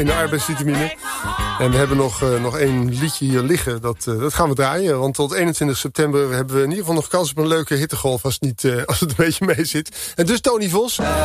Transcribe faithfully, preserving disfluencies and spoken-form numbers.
in de arbeidsvitamine. En we hebben nog, uh, nog één liedje hier liggen. Dat, uh, dat gaan we draaien. Want tot eenentwintig september hebben we in ieder geval nog kans op een leuke hittegolf. Als het, niet, uh, als het een beetje mee zit. En dus Tony Vos.